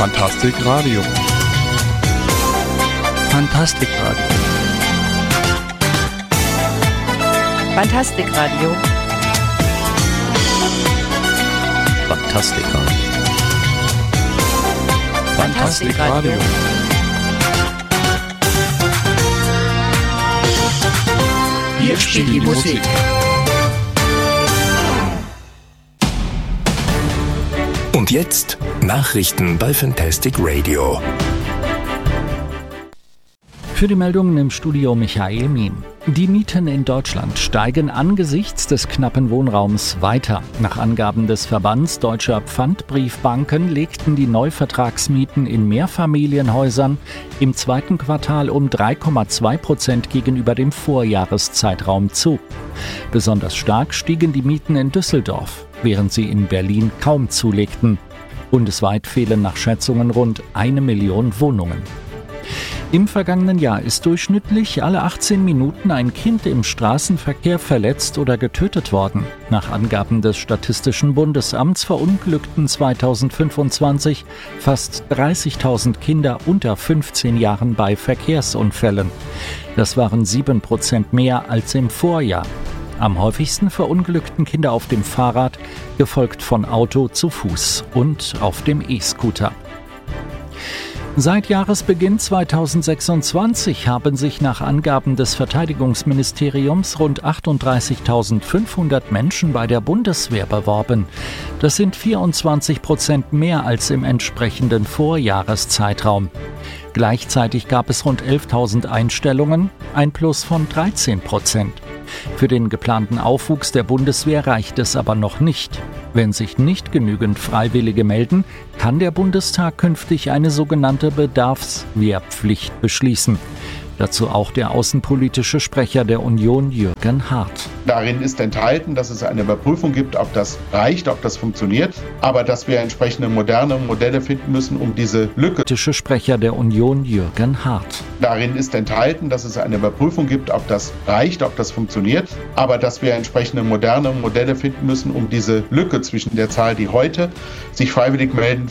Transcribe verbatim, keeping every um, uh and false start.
Fantastik Radio. Fantastik Radio. Fantastik Radio. Fantastik Radio. Fantastik Radio. Hier spielt die Musik. Und jetzt Nachrichten bei Fantastic Radio. Für die Meldungen im Studio Michael Mien. Die Mieten in Deutschland steigen angesichts des knappen Wohnraums weiter. Nach Angaben des Verbands Deutscher Pfandbriefbanken legten die Neuvertragsmieten in Mehrfamilienhäusern im zweiten Quartal um drei Komma zwei Prozent gegenüber dem Vorjahreszeitraum zu. Besonders stark stiegen die Mieten in Düsseldorf, während sie in Berlin kaum zulegten. Bundesweit fehlen nach Schätzungen rund eine Million Wohnungen. Im vergangenen Jahr ist durchschnittlich alle achtzehn Minuten ein Kind im Straßenverkehr verletzt oder getötet worden. Nach Angaben des Statistischen Bundesamts verunglückten zweitausendfünfundzwanzig fast dreißigtausend Kinder unter fünfzehn Jahren bei Verkehrsunfällen. Das waren sieben Prozent mehr als im Vorjahr. Am häufigsten verunglückten Kinder auf dem Fahrrad, gefolgt von Auto, zu Fuß und auf dem E-Scooter. Seit Jahresbeginn zweitausendsechsundzwanzig haben sich nach Angaben des Verteidigungsministeriums rund achtunddreißigtausendfünfhundert Menschen bei der Bundeswehr beworben. Das sind vierundzwanzig Prozent mehr als im entsprechenden Vorjahreszeitraum. Gleichzeitig gab es rund elftausend Einstellungen, ein Plus von dreizehn Prozent. Für den geplanten Aufwuchs der Bundeswehr reicht es aber noch nicht. Wenn sich nicht genügend Freiwillige melden, kann der Bundestag künftig eine sogenannte Bedarfswehrpflicht beschließen. Dazu auch der außenpolitische Sprecher der Union, Jürgen Hart. Darin ist enthalten, dass es eine Überprüfung gibt, ob das reicht, ob das funktioniert, aber dass wir entsprechende moderne Modelle finden müssen, um diese Lücke. Der Sprecher der Union, Jürgen Hart. Darin ist enthalten, dass es eine Überprüfung gibt, ob das reicht, ob das funktioniert, aber dass wir entsprechende moderne Modelle finden müssen, um diese Lücke zwischen der Zahl, die heute sich freiwillig melden,